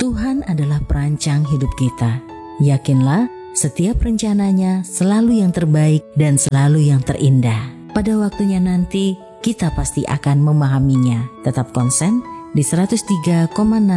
Tuhan adalah perancang hidup kita. Yakinlah, setiap rencananya selalu yang terbaik dan selalu yang terindah. Pada waktunya nanti, kita pasti akan memahaminya. Tetap konsen di 103,6